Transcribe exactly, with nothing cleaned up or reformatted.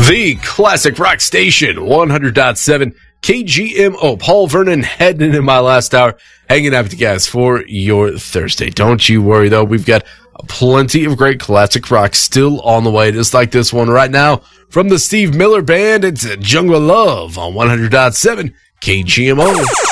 The Classic Rock Station, one hundred point seven K G M O. Paul Vernon heading into my last hour, hanging out with you guys for your Thursday. Don't you worry, though. We've got plenty of great classic rock still on the way, just like this one right now from the Steve Miller Band. It's Jungle Love on one hundred point seven K G M O.